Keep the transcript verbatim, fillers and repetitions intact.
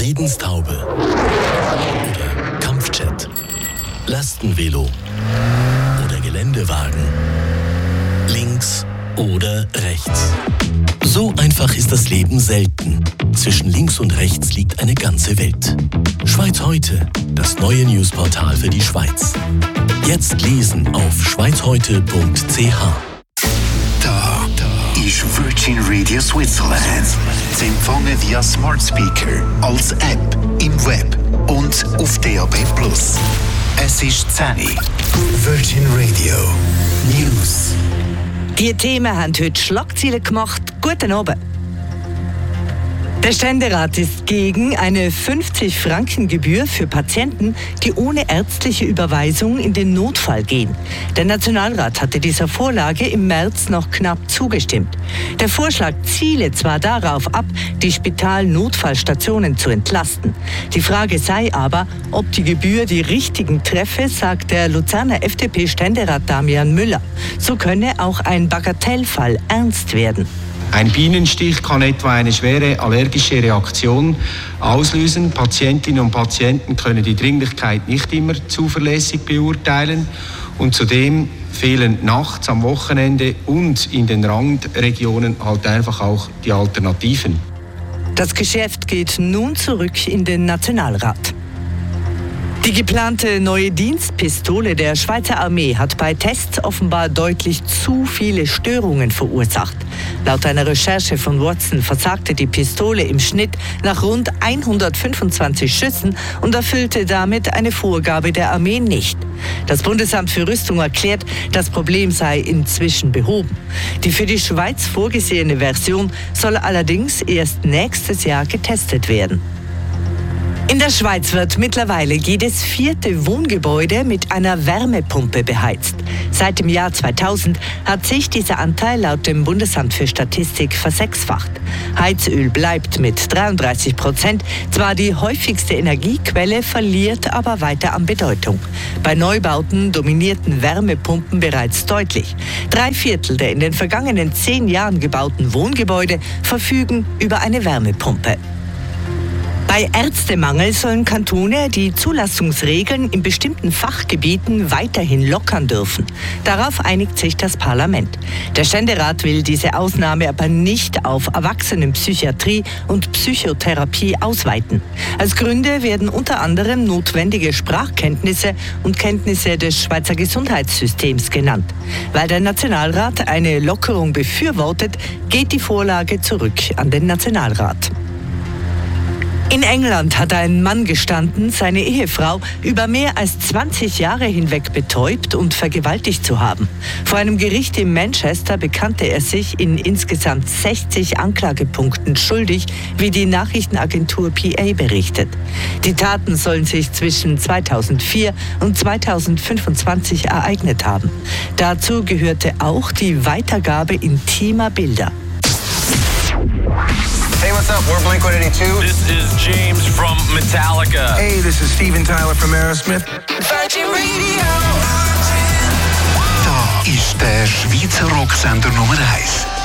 Friedenstaube oder Kampfjet, Lastenvelo oder Geländewagen, links oder rechts. So einfach ist das Leben selten. Zwischen links und rechts liegt eine ganze Welt. Schweiz heute, das neue Newsportal für die Schweiz. Jetzt lesen auf schweizheute punkt c h. Da, da ist Virgin Radio Switzerland. Zu empfangen via Smart Speaker, als App, im Web und auf D A B plus. Es ist zehn. Virgin Radio News. Die Themen haben heute Schlagzeilen gemacht. Guten Abend. Der Ständerat ist gegen eine fünfzig Franken Gebühr für Patienten, die ohne ärztliche Überweisung in den Notfall gehen. Der Nationalrat hatte dieser Vorlage im März noch knapp zugestimmt. Der Vorschlag ziele zwar darauf ab, die Spitalnotfallstationen zu entlasten. Die Frage sei aber, ob die Gebühr die richtigen treffe, sagt der Luzerner F D P-Ständerat Damian Müller. So könne auch ein Bagatellfall ernst werden. Ein Bienenstich kann etwa eine schwere allergische Reaktion auslösen. Patientinnen und Patienten können die Dringlichkeit nicht immer zuverlässig beurteilen. Und zudem fehlen nachts, am Wochenende und in den Randregionen halt einfach auch die Alternativen. Das Geschäft geht nun zurück in den Nationalrat. Die geplante neue Dienstpistole der Schweizer Armee hat bei Tests offenbar deutlich zu viele Störungen verursacht. Laut einer Recherche von Watson versagte die Pistole im Schnitt nach rund hundertfünfundzwanzig Schüssen und erfüllte damit eine Vorgabe der Armee nicht. Das Bundesamt für Rüstung erklärt, das Problem sei inzwischen behoben. Die für die Schweiz vorgesehene Version soll allerdings erst nächstes Jahr getestet werden. In der Schweiz wird mittlerweile jedes vierte Wohngebäude mit einer Wärmepumpe beheizt. Seit dem Jahr zweitausend hat sich dieser Anteil laut dem Bundesamt für Statistik versechsfacht. Heizöl bleibt mit dreiunddreißig Prozent zwar die häufigste Energiequelle, verliert aber weiter an Bedeutung. Bei Neubauten dominierten Wärmepumpen bereits deutlich. Drei Viertel der in den vergangenen zehn Jahren gebauten Wohngebäude verfügen über eine Wärmepumpe. Bei Ärztemangel sollen Kantone die Zulassungsregeln in bestimmten Fachgebieten weiterhin lockern dürfen. Darauf einigt sich das Parlament. Der Ständerat will diese Ausnahme aber nicht auf Erwachsenenpsychiatrie und Psychotherapie ausweiten. Als Gründe werden unter anderem notwendige Sprachkenntnisse und Kenntnisse des Schweizer Gesundheitssystems genannt. Weil der Nationalrat eine Lockerung befürwortet, geht die Vorlage zurück an den Nationalrat. In England hat ein Mann gestanden, seine Ehefrau über mehr als zwanzig Jahre hinweg betäubt und vergewaltigt zu haben. Vor einem Gericht in Manchester bekannte er sich in insgesamt sechzig Anklagepunkten schuldig, wie die Nachrichtenagentur P A berichtet. Die Taten sollen sich zwischen zweitausendvier und zweitausendfünfundzwanzig ereignet haben. Dazu gehörte auch die Weitergabe intimer Bilder. Hey, what's up? We're Blink one eighty-two. This is James from Metallica. Hey, this is Steven Tyler from Aerosmith. Virgin Radio. Da ist der Schweizer Rocksender Nummer eins.